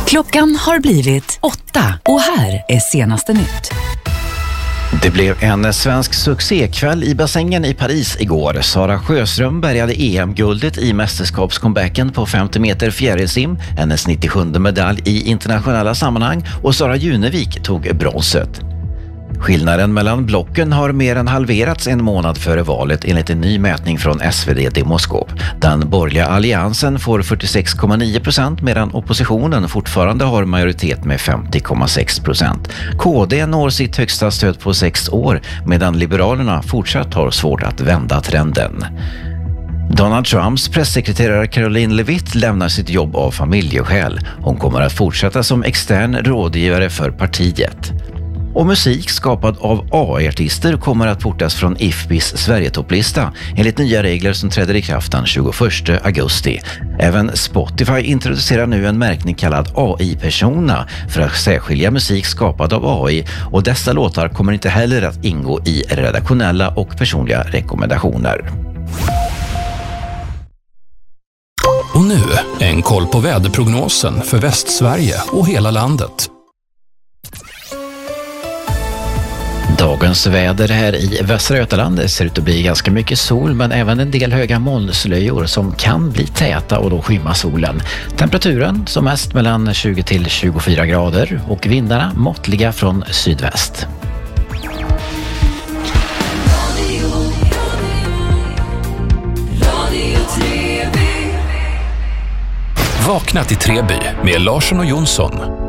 Klockan har blivit 8 och här är senaste nytt. Det blev en svensk succékväll i bassängen i Paris igår. Sara Sjöström bärgade EM-guldet i mästerskapscomebacken på 50 meter fjärilsim, hennes 97:e medalj i internationella sammanhang, och Sara Junevik tog bronset. Skillnaden mellan blocken har mer än halverats en månad före valet enligt en ny mätning från SvD Demoskop. Den borgerliga alliansen får 46,9% medan oppositionen fortfarande har majoritet med 50,6%. KD når sitt högsta stöd på 6 år medan Liberalerna fortsatt har svårt att vända trenden. Donald Trumps pressekreterare Caroline Levitt lämnar sitt jobb av familjeskäl. Hon kommer att fortsätta som extern rådgivare för partiet. Och musik skapad av AI-artister kommer att portas från IFPIs Sverige-topplista enligt nya regler som träder i kraft den 21 augusti. Även Spotify introducerar nu en märkning kallad AI-persona för att särskilja musik skapad av AI, och dessa låtar kommer inte heller att ingå i redaktionella och personliga rekommendationer. Och nu en koll på väderprognosen för Västsverige och hela landet. Dagens väder här i Västra Götaland ser ut att bli ganska mycket sol, men även en del höga molnslöjor som kan bli täta och då skymma solen. Temperaturen som mest mellan 20 till 24 grader och vindarna måttliga från sydväst. Vakna till Treby med Larsson och Jonsson.